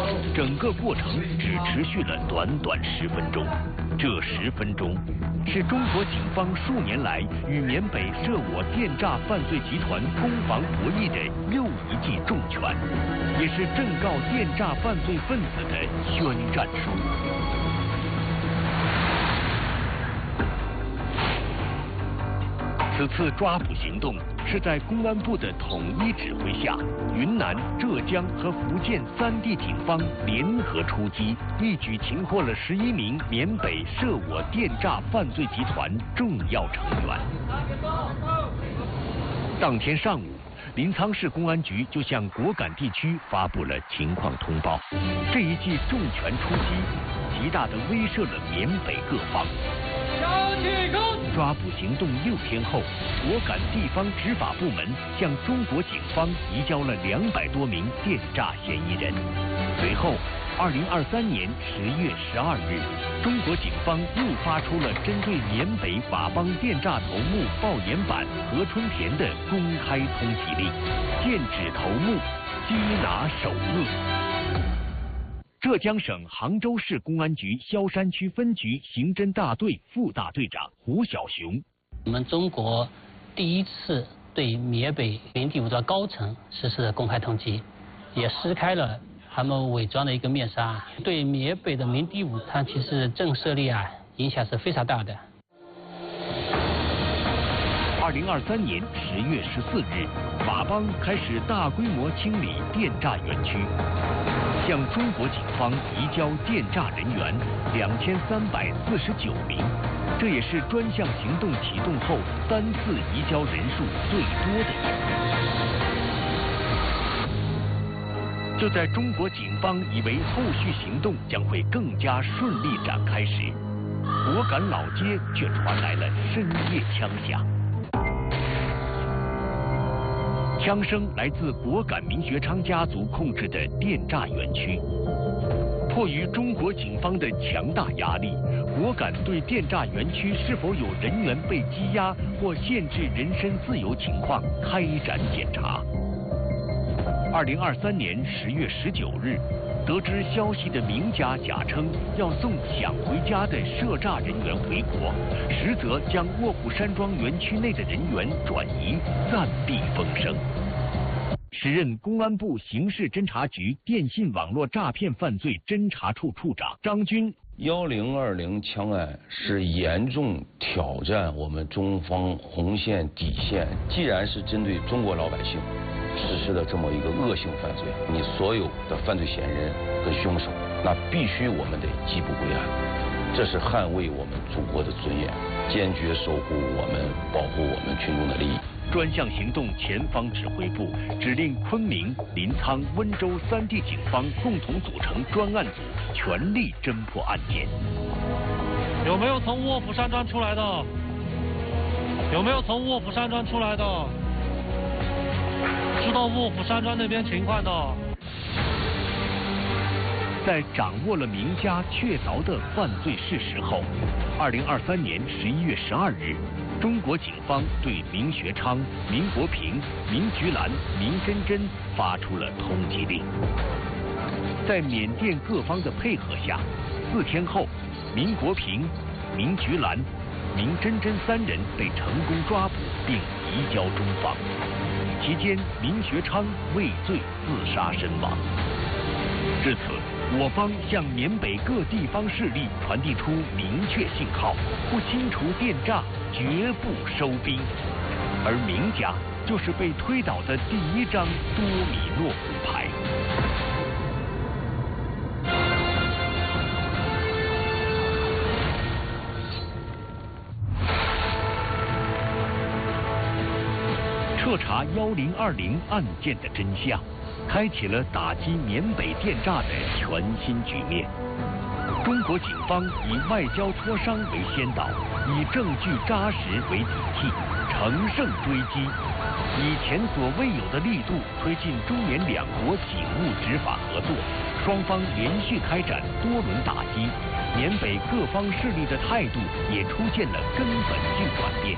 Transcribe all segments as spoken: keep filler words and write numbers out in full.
整个过程只持续了短短十分钟。这十分钟是中国警方数年来与缅北涉我电诈犯罪集团攻防博弈的又一记重拳，也是正告电诈犯罪分子的宣战书。此次抓捕行动是在公安部的统一指挥下，云南、浙江和福建三地警方联合出击，一举擒获了十一名缅北涉我电诈犯罪集团重要成员。当天上午，临沧市公安局就向果敢地区发布了情况通报。这一记重拳出击，极大地威慑了缅北各方。抓捕行动六天后，果敢地方执法部门向中国警方移交了两百多名电诈嫌疑人。随后，二零二三年十月十二日，中国警方又发出了针对缅北法邦电诈头目鲍延版何春田的公开通缉令，剑指头目，缉拿首恶。浙江省杭州市公安局萧山区分局刑侦大队副大队长胡小雄： 我们中国第一次对缅北民地武装高层实施了公开通缉，也撕开了他们伪装的一个面纱，对缅北的民地武它其实震慑力啊影响是非常大的。 二零二三年十月十四日，法邦开始大规模清理电诈园区，向中国警方移交电诈人员两千三百四十九名，这也是专项行动启动后三次移交人数最多的一次。就在中国警方以为后续行动将会更加顺利展开时，果敢老街却传来了深夜枪响。枪声来自果敢明学昌家族控制的电诈园区。迫于中国警方的强大压力，果敢对电诈园区是否有人员被羁押或限制人身自由情况开展检查。二零二三年十月十九日，得知消息的明家假称要送想回家的涉诈人员回国，实则将卧虎山庄园区内的人员转移，暂避风声。时任公安部刑事侦查局电信网络诈骗犯罪侦查处处长张军： 幺零二零枪案是严重挑战我们中方红线底线，既然是针对中国老百姓实施的这么一个恶性犯罪，你所有的犯罪嫌疑人和凶手，那必须我们得缉捕归案，这是捍卫我们祖国的尊严，坚决守护我们、保护我们群众的利益。 专项行动前方指挥部指令昆明、临沧、温州三地警方共同组成专案组，全力侦破案件。 有没有从卧虎山庄出来的？有没有从卧虎山庄出来的？知道卧虎山庄那边情况的。 在掌握了明家确凿的犯罪事实后，二零二三年十一月十二日，中国警方对明学昌、明国平、明菊兰、明真真发出了通缉令。在缅甸各方的配合下，四天后，明国平、明菊兰、明真真三人被成功抓捕并移交中方。期间，明学昌畏罪自杀身亡。至此，我方向缅北各地方势力传递出明确信号：不清除电诈，绝不收兵。而明家就是被推倒的第一张多米诺骨牌。彻查幺零二零案件的真相，开启了打击缅北电诈的全新局面。中国警方以外交磋商为先导，以证据扎实为底气，乘胜追击，以前所未有的力度推进中缅两国警务执法合作。双方连续开展多轮打击，缅北各方势力的态度也出现了根本性转变。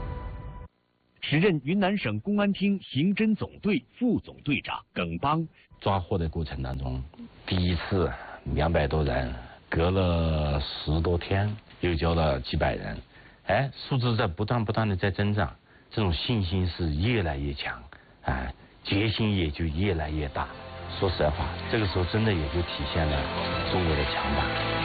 时任云南省公安厅刑侦总队副总队长耿邦抓获的过程当中，第一次两百多人，隔了十多天又交了几百人，哎，数字在不断不断的在增长，这种信心是越来越强，哎，决心也就越来越大。说实话，这个时候真的也就体现了中国的强大。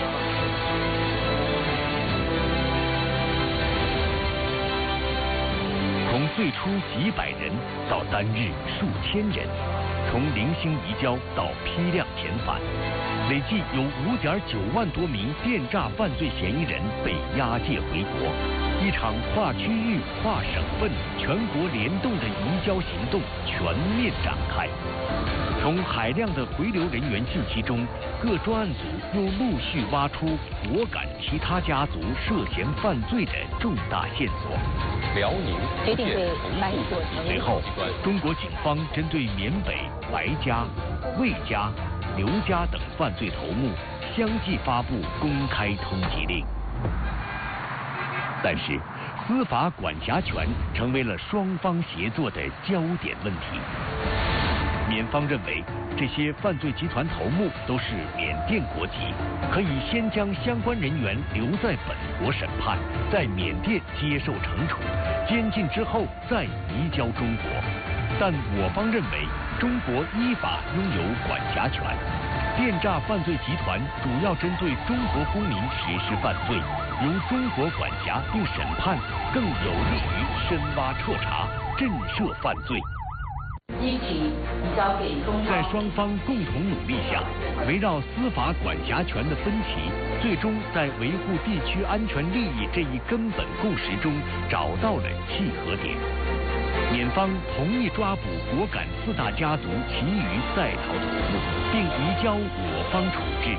从最初几百人到单日数千人，从零星移交到批量遣返，累计有五点九万多名电诈犯罪嫌疑人被押解回国。一场跨区域、跨省份、全国联动的移交行动全面展开。从海量的回流人员信息中，各专案组又陆续挖出果敢其他家族涉嫌犯罪的重大线索。 辽宁决定对白所成随后，中国警方针对缅北白家、魏家、刘家等犯罪头目相继发布公开通缉令。但是，司法管辖权成为了双方协作的焦点问题。缅方认为，这些犯罪集团头目都是缅甸国籍，可以先将相关人员留在本国审判，在缅甸接受惩处，监禁之后再移交中国。但我方认为，中国依法拥有管辖权，电诈犯罪集团主要针对中国公民实施犯罪，由中国管辖并审判，更有利于深挖彻查，震慑犯罪。 一起移交给中方。 在双方共同努力下，围绕司法管辖权的分歧，最终在维护地区安全利益这一根本共识中找到了契合点。缅方同意抓捕果敢四大家族其余在逃头目，并移交我方处置。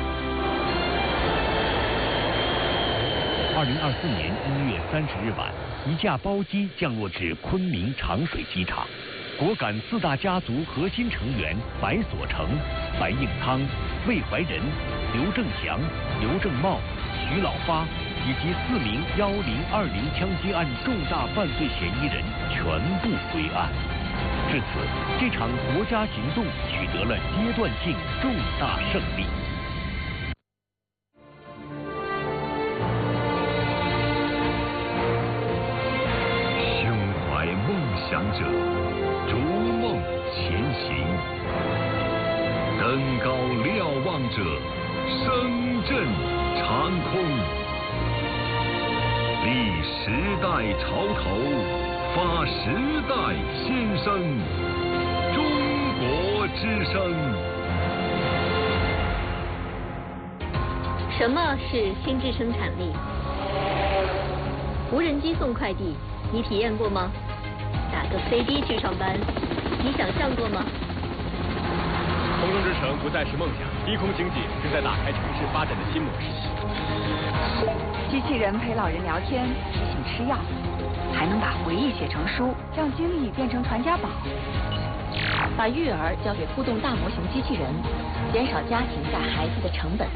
二零二四年一月三十日晚，一架包机降落至昆明长水机场。果敢四大家族核心成员白所成、白应汤、魏怀仁、刘正祥、刘正茂、徐老发以及四名幺零二零枪击案重大犯罪嫌疑人全部归案。至此，这场国家行动取得了阶段性重大胜利。 胸怀梦想者，逐梦前行；登高瞭望者，声震长空。立时代潮头，发时代新声。中国之声。 什么是心智生产力？无人机送快递，你体验过吗？打个飞机去上班，你想象过吗？ 空中之城不再是梦想，低空经济正在打开城市发展的新模式。 机器人陪老人聊天，提醒吃药，还能把回忆写成书，让经历变成传家宝。 把育儿交给互动大模型机器人，减少家庭带孩子的成本。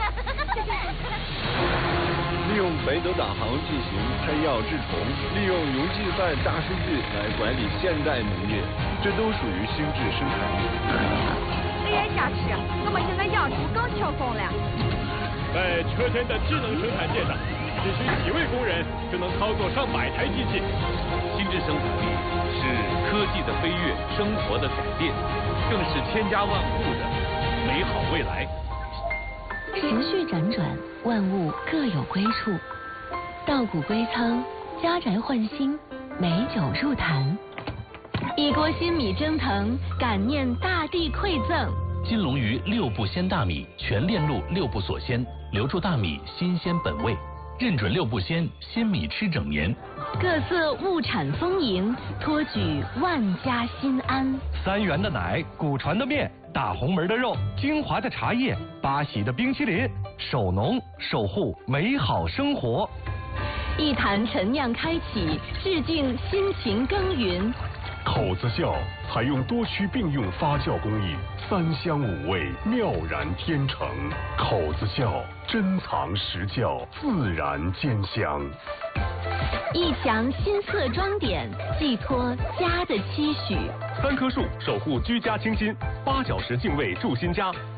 利用北斗导航进行喷药治虫，利用邮寄饭大数据来管理现代农业，这都属于心智生产力。 哎呀，下吃，我们现在养猪更轻松了。 在车间的智能生产线上，只需几位工人就能操作上百台机器。 心智生产力是科技的飞跃，生活的改变，更是千家万户的美好未来。 时序辗转，万物各有归处。稻谷归仓，家宅换新，美酒入坛。一锅新米蒸腾，感念大地馈赠。 金龙鱼六步鲜大米，全链路六步锁鲜，留住大米新鲜本味，认准六步鲜，鲜米吃整年。 各色物产丰盈，托举万家心安。 三元的奶，古传的面，大红门的肉，精华的茶叶，八喜的冰淇淋，守农守护美好生活。 一坛陈酿开启，致敬辛勤耕耘。 口子窖采用多区并用发酵工艺，三香五味，妙然天成。口子窖珍藏实窖，自然兼香。 一墙新色装点，寄托家的期许。 三棵树守护居家清新，八小时净味住新家。